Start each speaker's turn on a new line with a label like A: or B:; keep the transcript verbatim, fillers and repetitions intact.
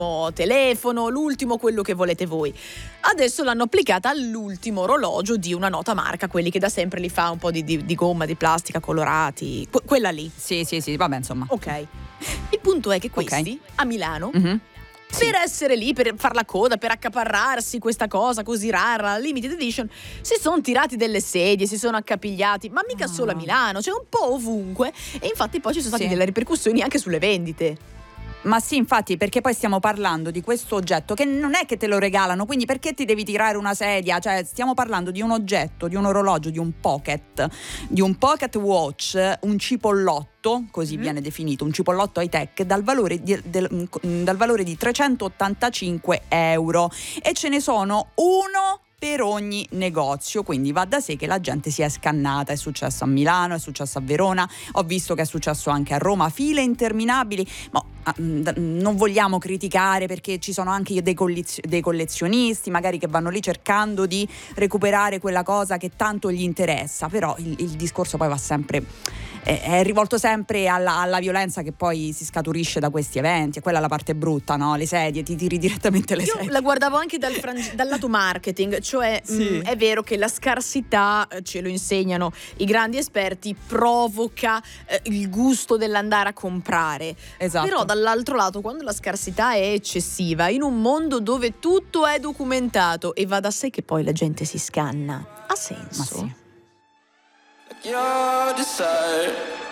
A: telefono, l'ultimo quello che volete voi. Adesso l'hanno applicata all'ultimo orologio di una nota marca, quelli che da sempre li fa un po' di, di, di gomma, di plastica, colorati, que- quella lì.
B: Sì, sì, sì, vabbè, insomma.
A: Ok. Il punto è che questi
B: Okay.
A: a Milano,
B: Mhm. Sì.
A: per essere lì, per far la coda, per accaparrarsi questa cosa così rara, la limited edition, si sono tirati delle sedie, si sono accapigliati, ma mica
B: Ah.
A: solo a Milano, cioè un po' ovunque, e infatti poi ci sono state
B: Sì.
A: delle ripercussioni anche sulle vendite.
B: Ma sì, infatti, perché poi stiamo parlando di questo oggetto che non è che te lo regalano, quindi perché ti devi tirare una sedia? Cioè, stiamo parlando di un oggetto, di un orologio, di un pocket, di un pocket watch, un cipollotto, così
A: Mhm.
B: viene definito, un cipollotto high tech dal valore di, del- dal valore di trecentottantacinque euro, e ce ne sono uno per ogni negozio, quindi va da sé che la gente si è scannata. È successo a Milano, è successo a Verona, ho visto che è successo anche a Roma, file interminabili. Ma ah, mh, non vogliamo criticare, perché ci sono anche dei, collezio- dei collezionisti magari che vanno lì cercando di recuperare quella cosa che tanto gli interessa, però il, il discorso poi va sempre, è, è rivolto sempre alla, alla violenza che poi si scaturisce da questi eventi, e quella è la parte brutta, no? Le sedie, ti tiri direttamente le
A: Io
B: sedie.
A: la guardavo anche dal, frangi- dal lato marketing, cioè
B: Sì.
A: mh, è vero che la scarsità, eh, ce lo insegnano i grandi esperti, provoca eh, il gusto dell'andare a comprare.
B: Esatto.
A: Però dall'altro lato, quando la scarsità è eccessiva, in un mondo dove tutto è documentato e va da sé che poi la gente si scanna, ha senso?
B: Ma sì.
C: Your desire